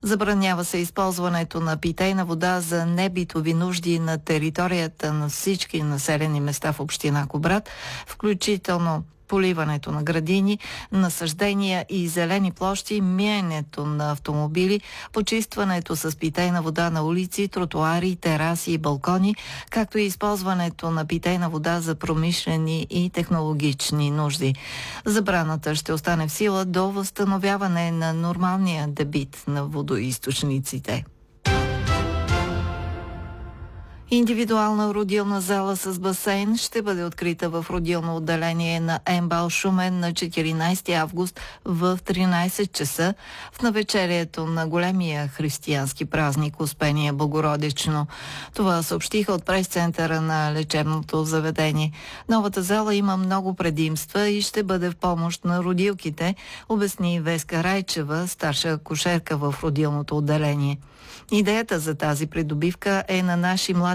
Забранява се използването на питейна вода за небитови нужди на територията на всички населени места в община Кубрат, включително поливането на градини, насаждения и зелени площи, миенето на автомобили, почистването с питейна вода на улици, тротуари, тераси и балкони, както и използването на питейна вода за промишлени и технологични нужди. Забраната ще остане в сила до възстановяване на нормалния дебит на водоизточниците. Индивидуална родилна зала с басейн ще бъде открита в родилно отделение на МБАЛ Шумен на 14 август в 13 часа в навечерието на големия християнски празник Успение Богородично. Това съобщиха от прес-центъра на лечебното заведение. Новата зала има много предимства и ще бъде в помощ на родилките, обясни Веска Райчева, старша акушерка в родилното отделение. Идеята за тази придобивка е на наши млади